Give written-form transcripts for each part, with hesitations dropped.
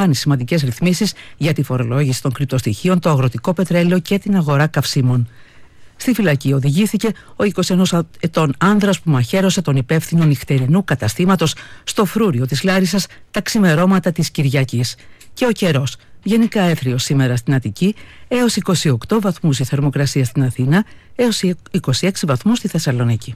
λαμβάνει σημαντικές ρυθμίσεις για τη φορολόγηση των κρυπτοστοιχείων, το αγροτικό πετρέλαιο και την αγορά καυσίμων. Στη φυλακή οδηγήθηκε ο 21 ετών άνδρας που μαχαίρωσε τον υπεύθυνο νυχτερινού καταστήματος στο Φρούριο της Λάρισσας τα ξημερώματα της Κυριακής. Και ο καιρός, γενικά έθριος σήμερα στην Αττική, έως 28 βαθμούς η θερμοκρασία στην Αθήνα, έως 26 βαθμούς στη Θεσσαλονίκη.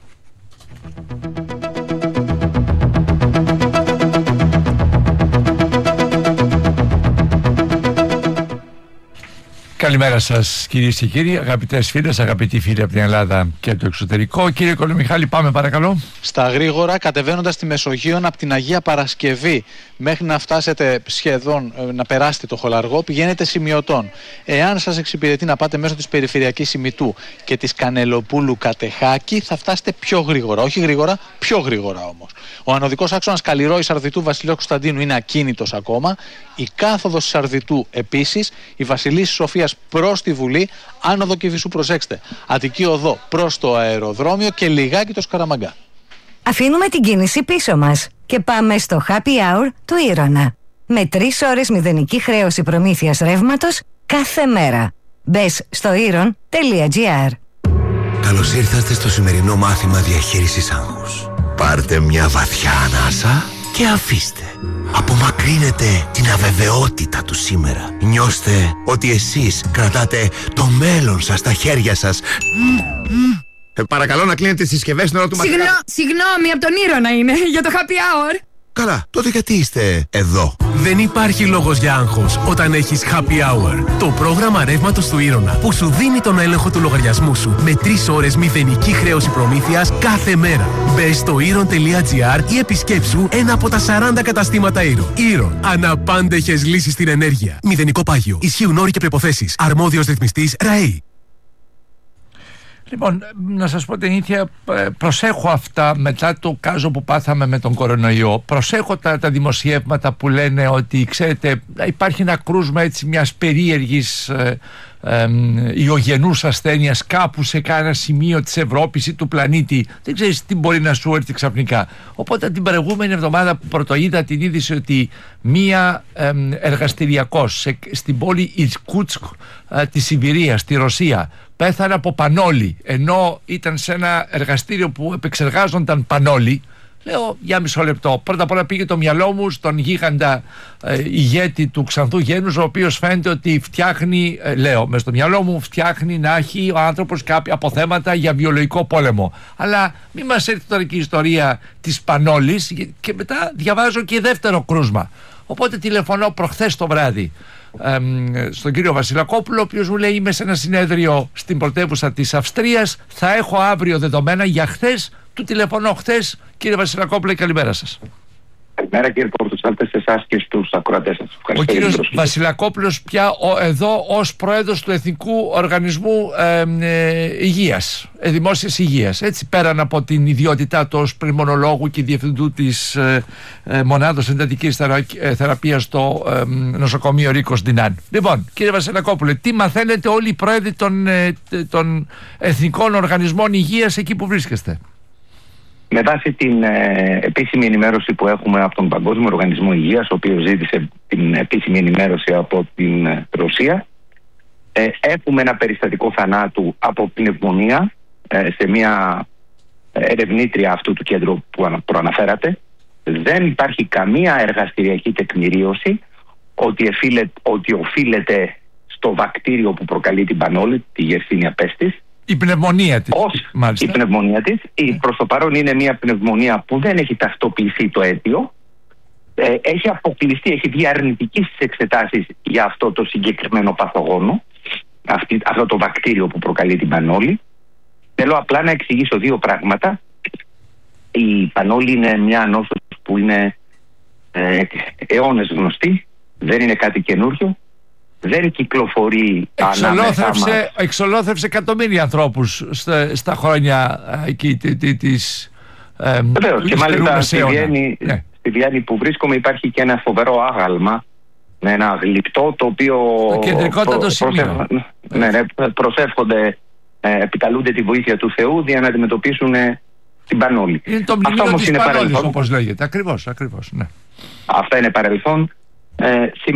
Καλημέρα σας κυρίες και κύριοι, αγαπητές φίλες, αγαπητοί φίλοι από την Ελλάδα και το εξωτερικό. Κύριε Κολομιχάλη, πάμε παρακαλώ. Στα γρήγορα, κατεβαίνοντας στη Μεσογείο από την Αγία Παρασκευή μέχρι να φτάσετε σχεδόν να περάσετε το Χολαργό, πηγαίνετε σημειωτών. Εάν σας εξυπηρετεί να πάτε μέσω της περιφερειακής Ημιτού και της Κανελοπούλου Κατεχάκη, θα φτάσετε πιο γρήγορα. Όχι γρήγορα, πιο γρήγορα όμως. Ο ανωδικός άξονας Καλλιρόης Αρδιτού Βασιλείου Κωνσταντίνου είναι ακίνητος ακόμα. Η κάθοδος της Αρδιτού επίσης. Η Βασιλής Σοφίας προς τη Βουλή. Άνοδο Κηφισού, προσέξτε. Αττική Οδό προς το αεροδρόμιο και λιγάκι το Σκαραμαγκά. Αφήνουμε την κίνηση πίσω μας και πάμε στο Happy Hour του Ήρωνα. Με 3 ώρες μηδενική χρέωση προμήθειας ρεύματος κάθε μέρα. Μπες στο iron.gr. Καλώς ήρθατε στο σημερινό μάθημα διαχείρισης άγχους. Πάρτε μια βαθιά ανάσα και αφήστε. Απομακρύνετε την αβεβαιότητα του σήμερα. Νιώστε ότι εσείς κρατάτε το μέλλον σας στα χέρια σας. Παρακαλώ να κλείνετε τις συσκευές στην ώρα του μαθήματος. Συγγνώμη, από τον Ήρωνα είναι, για το happy hour. Καλά, τότε γιατί είστε εδώ? Δεν υπάρχει λόγος για άγχος όταν έχεις happy hour. Το πρόγραμμα ρεύματος του Ήρωνα που σου δίνει τον έλεγχο του λογαριασμού σου με 3 ώρες μηδενική χρέωση προμήθειας κάθε μέρα. Μπες στο iron.gr ή επισκέψου ένα από τα 40 καταστήματα Iron. Iron. Αναπάντεχες λύσεις στην ενέργεια. Μηδενικό πάγιο. Ισχύουν όροι και προϋποθέσεις. Αρμόδιος ρυθμιστής ΡΑΕΗ. Λοιπόν, να σας πω την αλήθεια, προσέχω αυτά μετά το κάζο που πάθαμε με τον κορονοϊό. Προσέχω τα δημοσιεύματα που λένε ότι, ξέρετε, υπάρχει ένα κρούσμα έτσι μιας περίεργης ιογενούς ασθένειας κάπου σε κάνα σημείο της Ευρώπης ή του πλανήτη. Δεν ξέρεις τι μπορεί να σου έρθει ξαφνικά. Οπότε την προηγούμενη εβδομάδα που πρωτοείδα την είδηση ότι μία εργαστηριακός στην πόλη Ιρκούτσκ της Σιβηρίας, στη Ρωσία, πέθανε από πανόλη, ενώ ήταν σε ένα εργαστήριο που επεξεργάζονταν πανόλη. Λέω, για μισό λεπτό. Πρώτα απ' όλα πήγε το μυαλό μου στον γίγαντα ηγέτη του Ξανθού Γένους, ο οποίος φαίνεται ότι φτιάχνει, λέω, μες στο μυαλό μου, φτιάχνει να έχει ο άνθρωπος κάποια αποθέματα για βιολογικό πόλεμο. Αλλά μην μας έρθει τώρα και η ιστορία της πανόλης, και μετά διαβάζω και δεύτερο κρούσμα. Οπότε τηλεφωνώ προχθές το βράδυ στον κύριο Βασιλακόπουλο, ο οποίος μου λέει, είμαι σε ένα συνέδριο στην πρωτεύουσα της Αυστρίας, θα έχω αύριο δεδομένα για χθες. Του τηλεφωνώ χθες. Κύριε Βασιλακόπουλε, καλημέρα σας. Καλημέρα κύριε Πορτοσάλτε, σε εσάς και στους ακροατές σας. Ο κύριος Βασιλακόπουλος πια εδώ ως πρόεδρος του Εθνικού Οργανισμού Υγείας, Δημόσιας Υγείας, έτσι, πέραν από την ιδιότητά του ως πριμονολόγου και διευθυντού της μονάδος εντατικής θεραπείας στο νοσοκομείο Ρίκος Ντινάν. Λοιπόν, κύριε Βασιλακόπουλε, τι μαθαίνετε όλοι οι πρόεδροι των Εθνικών Οργανισμών Υγείας εκεί που βρίσκεστε? Με βάση την επίσημη ενημέρωση που έχουμε από τον Παγκόσμιο Οργανισμό Υγείας, ο οποίος ζήτησε την επίσημη ενημέρωση από την Ρωσία, έχουμε ένα περιστατικό θανάτου από πνευμονία σε μια ερευνήτρια αυτού του κέντρου που προαναφέρατε. Δεν υπάρχει καμία εργαστηριακή τεκμηρίωση ότι οφείλεται στο βακτήριο που προκαλεί την πανόλη, τη Yersinia pestis. Η πνευμονία της. Η πνευμονία της. Προς το παρόν είναι μια πνευμονία που δεν έχει ταυτοποιηθεί το αίτιο. Έχει αποκλειστεί, έχει βγει αρνητική στις εξετάσεις για αυτό το συγκεκριμένο παθογόνο, αυτό το βακτήριο που προκαλεί την πανόλη. Θέλω απλά να εξηγήσω 2 πράγματα. Η πανόλη είναι μια νόσος που είναι αιώνες γνωστή, δεν είναι κάτι καινούριο. Δεν κυκλοφορεί εξολόθρευσε εκατομμύρια ανθρώπους στα χρόνια εκεί της βεβαίως, και μάλιστα στη Βιέννη που βρίσκομαι υπάρχει και ένα φοβερό άγαλμα με ένα γλυπτό το οποίο προσεύχονται, επικαλούνται τη βοήθεια του Θεού για να αντιμετωπίσουν την πανόλη. Είναι το μνημείο της πανόλης, όπως λέγεται. Ακριβώς, ναι. Αυτά είναι παρελθόν.